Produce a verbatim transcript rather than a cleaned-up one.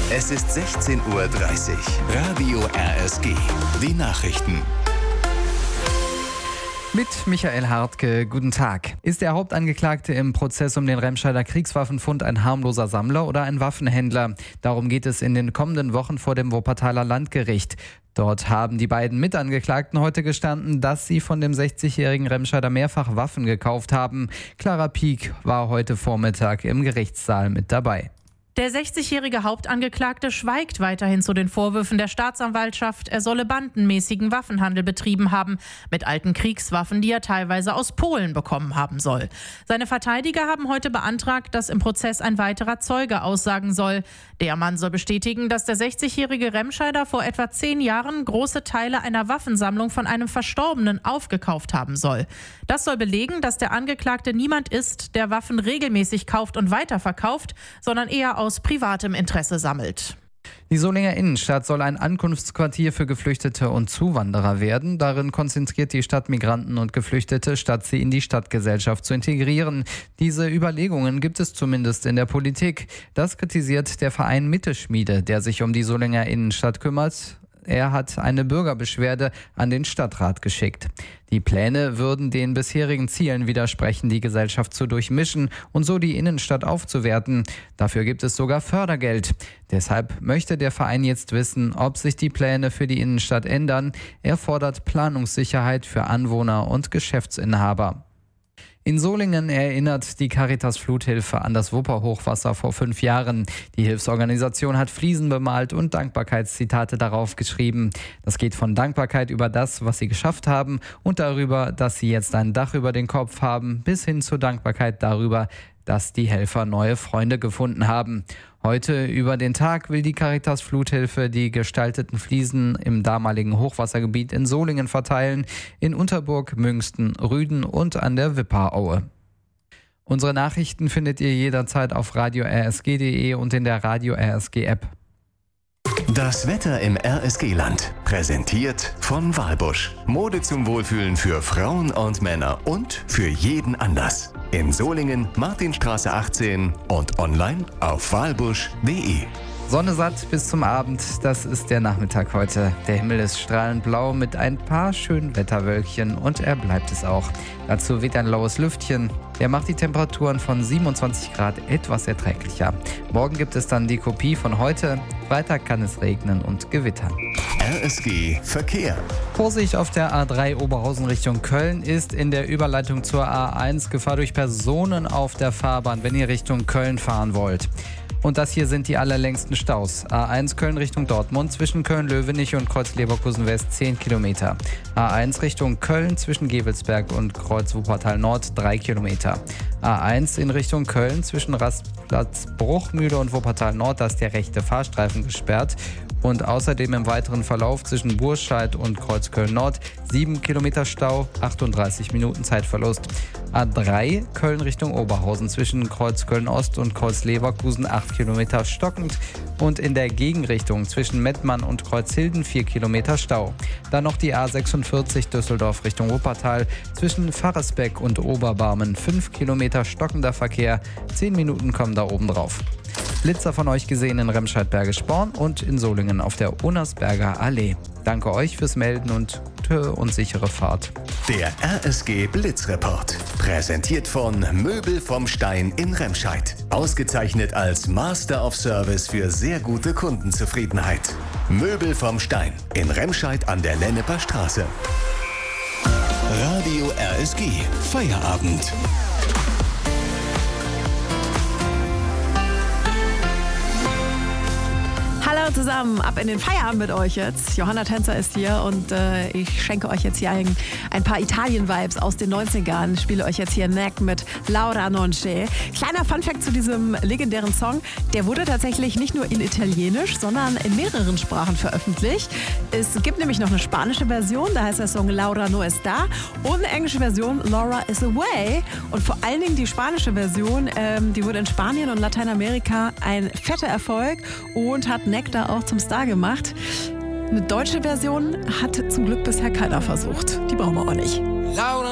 Es ist sechzehn Uhr dreißig. Radio R S G. Die Nachrichten. Mit Michael Hartke, guten Tag. Ist der Hauptangeklagte im Prozess um den Remscheider Kriegswaffenfund ein harmloser Sammler oder ein Waffenhändler? Darum geht es in den kommenden Wochen vor dem Wuppertaler Landgericht. Dort haben die beiden Mitangeklagten heute gestanden, dass sie von dem sechzigjährigen Remscheider mehrfach Waffen gekauft haben. Clara Pieck war heute Vormittag im Gerichtssaal mit dabei. Der sechzigjährige Hauptangeklagte schweigt weiterhin zu den Vorwürfen der Staatsanwaltschaft, er solle bandenmäßigen Waffenhandel betrieben haben mit alten Kriegswaffen, die er teilweise aus Polen bekommen haben soll. Seine Verteidiger haben heute beantragt, dass im Prozess ein weiterer Zeuge aussagen soll. Der Mann soll bestätigen, dass der sechzigjährige Remscheider vor etwa zehn Jahren große Teile einer Waffensammlung von einem Verstorbenen aufgekauft haben soll. Das soll belegen, dass der Angeklagte niemand ist, der Waffen regelmäßig kauft und weiterverkauft, sondern eher aus aus privatem Interesse sammelt. Die Solinger Innenstadt soll ein Ankunftsquartier für Geflüchtete und Zuwanderer werden. Darin konzentriert die Stadt Migranten und Geflüchtete, statt sie in die Stadtgesellschaft zu integrieren. Diese Überlegungen gibt es zumindest in der Politik. Das kritisiert der Verein Mitteschmiede, der sich um die Solinger Innenstadt kümmert. Er hat eine Bürgerbeschwerde an den Stadtrat geschickt. Die Pläne würden den bisherigen Zielen widersprechen, die Gesellschaft zu durchmischen und so die Innenstadt aufzuwerten. Dafür gibt es sogar Fördergeld. Deshalb möchte der Verein jetzt wissen, ob sich die Pläne für die Innenstadt ändern. Er fordert Planungssicherheit für Anwohner und Geschäftsinhaber. In Solingen erinnert die Caritas Fluthilfe an das Wupperhochwasser vor fünf Jahren. Die Hilfsorganisation hat Fliesen bemalt und Dankbarkeitszitate darauf geschrieben. Das geht von Dankbarkeit über das, was sie geschafft haben und darüber, dass sie jetzt ein Dach über den Kopf haben, bis hin zur Dankbarkeit darüber, dass die Helfer neue Freunde gefunden haben. Heute über den Tag will die Caritas Fluthilfe die gestalteten Fliesen im damaligen Hochwassergebiet in Solingen verteilen, in Unterburg, Münsten, Rüden und an der Wipperaue. Unsere Nachrichten findet ihr jederzeit auf radio r s g punkt d e und in der Radio R S G App. Das Wetter im R S G-Land. Präsentiert von Walbusch. Mode zum Wohlfühlen für Frauen und Männer und für jeden Anlass. In Solingen, Martinstraße achtzehn und online auf walbusch punkt d e. Sonne satt bis zum Abend, das ist der Nachmittag heute. Der Himmel ist strahlend blau mit ein paar schönen Wetterwölkchen und er bleibt es auch. Dazu weht ein laues Lüftchen. Der macht die Temperaturen von siebenundzwanzig Grad etwas erträglicher. Morgen gibt es dann die Kopie von heute. Freitag kann es regnen und gewittern. R S G Verkehr. Vorsicht auf der A drei Oberhausen Richtung Köln ist in der Überleitung zur A eins Gefahr durch Personen auf der Fahrbahn, wenn ihr Richtung Köln fahren wollt. Und das hier sind die allerlängsten Staus. A eins Köln Richtung Dortmund zwischen Köln-Löwenich und Kreuz-Leverkusen-West zehn Kilometer. A eins Richtung Köln zwischen Gevelsberg und Kreuz-Wuppertal-Nord drei Kilometer. A eins in Richtung Köln zwischen Rastplatz Bruchmühle und Wuppertal-Nord, da ist der rechte Fahrstreifen gesperrt. Und außerdem im weiteren Verlauf zwischen Burscheid und Kreuzköln-Nord sieben Kilometer Stau, achtunddreißig Minuten Zeitverlust. A drei Köln Richtung Oberhausen zwischen Kreuzköln-Ost und Kreuz-Leverkusen acht Kilometer stockend und in der Gegenrichtung zwischen Mettmann und Kreuzhilden vier Kilometer Stau. Dann noch die A sechsundvierzig Düsseldorf Richtung Wuppertal zwischen Pfarresbeck und Oberbarmen fünf Kilometer stockender Verkehr, zehn Minuten kommen da oben drauf. Blitzer von euch gesehen in Remscheid-Bergisch-Born und in Solingen auf der Unnersberger Allee. Danke euch fürs Melden und gute und sichere Fahrt. Der R S G Blitzreport. Präsentiert von Möbel vom Stein in Remscheid. Ausgezeichnet als Master of Service für sehr gute Kundenzufriedenheit. Möbel vom Stein in Remscheid an der Lenneper Straße. Radio R S G Feierabend. Hallo zusammen, ab in den Feierabend mit euch jetzt. Johanna Tänzer ist hier und äh, ich schenke euch jetzt hier ein, ein paar Italien-Vibes aus den neunzigern. Ich spiele euch jetzt hier Neck mit Laura Nonce. Kleiner Funfact zu diesem legendären Song. Der wurde tatsächlich nicht nur in Italienisch, sondern in mehreren Sprachen veröffentlicht. Es gibt nämlich noch eine spanische Version, da heißt der Song Laura no está, und eine englische Version Laura is away. Und vor allen Dingen die spanische Version, ähm, die wurde in Spanien und Lateinamerika ein fetter Erfolg und hat Neck da auch zum Star gemacht. Eine deutsche Version hat zum Glück bisher keiner versucht. Die brauchen wir auch nicht.